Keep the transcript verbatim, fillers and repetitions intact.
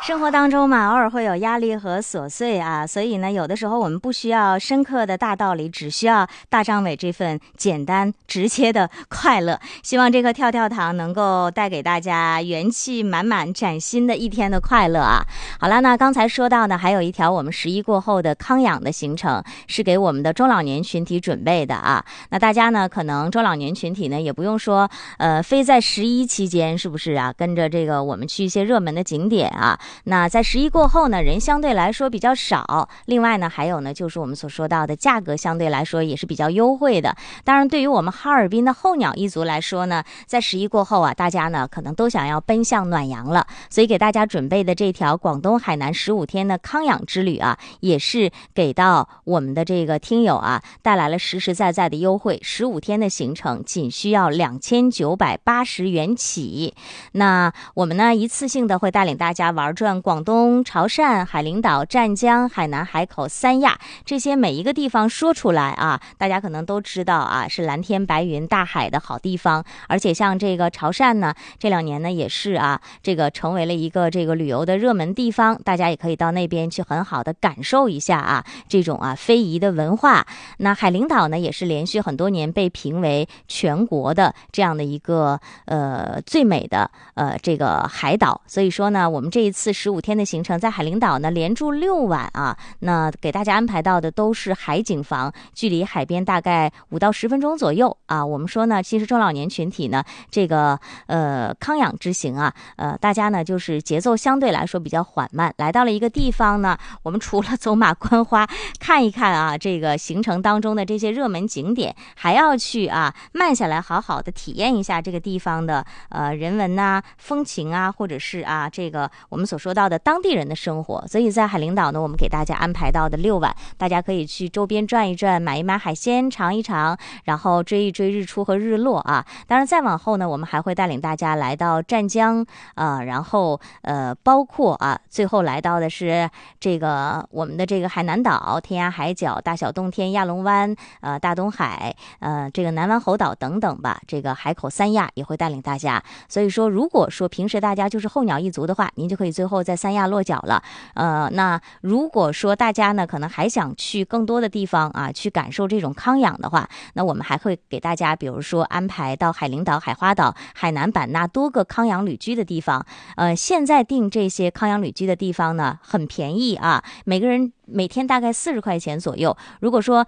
生活当中嘛，偶尔会有压力和琐碎啊，所以呢，有的时候我们不需要深刻的大道理，只需要大张伟这份简单直接的快乐。希望这个跳跳糖能够带给大家元气满满、崭新的一天的快乐啊！好了，那刚才说到呢，还有一条我们十一过后的康养的行程，是给我们的中老年群体准备的啊。那大家呢，可能中老年群体呢，也不用说，呃，非在十一期间是不是啊，跟着这个我们去一些热门的景点啊。那在十一过后呢，人相对来说比较少，另外呢还有呢就是我们所说到的价格相对来说也是比较优惠的。当然对于我们哈尔滨的候鸟一族来说呢，在十一过后啊，大家呢可能都想要奔向暖阳了，所以给大家准备的这条广东海南十五天的康养之旅啊，也是给到我们的这个听友啊带来了实实在在的优惠。十五天的行程仅需要两千九百八十元起。那我们呢一次性的会带领大家玩转广东、潮汕、海陵岛、湛江、海南海口、三亚，这些每一个地方说出来啊，大家可能都知道啊，是蓝天白云大海的好地方。而且像这个潮汕呢，这两年呢也是啊，这个成为了一个这个旅游的热门地方，大家也可以到那边去很好的感受一下啊这种啊非遗的文化。那海陵岛呢也是连续很多年被评为全国的这样的一个呃最美的呃这个海岛，所以说呢，我们这一次十五天的行程在海陵岛呢连住六晚啊，那给大家安排到的都是海景房，距离海边大概五到十分钟左右啊。我们说呢，其实中老年群体呢，这个呃康养之行啊，呃大家呢就是节奏相对来说比较缓慢，来到了一个地方呢，我们除了走马观花看一看啊这个行程当中的这些热门景点，还要去啊慢下来好好的体验一下这个地方的呃人文呐、风情啊，或者是啊这个我们所说到的当地人的生活。所以在海陵岛呢，我们给大家安排到的六晚，大家可以去周边转一转，买一买海鲜，尝一尝，然后追一追日出和日落啊。当然再往后呢，我们还会带领大家来到湛江啊、呃，然后呃包括啊最后来到的是这个我们的这个海南岛、天涯海角、大小洞天、亚龙湾、呃大东海、呃这个南湾猴岛等等吧，这个海口三亚也会带领大家。所以说如果说平时大家就是候鸟一族的话，您就可以最后在三亚落脚了。呃，那如果说大家呢可能还想去更多的地方啊，去感受这种康养的话，那我们还会给大家比如说安排到海陵岛、海花岛、海南版纳多个康养旅居的地方。呃，现在订这些康养旅居的地方呢很便宜啊，每个人每天大概四十块钱左右。如果说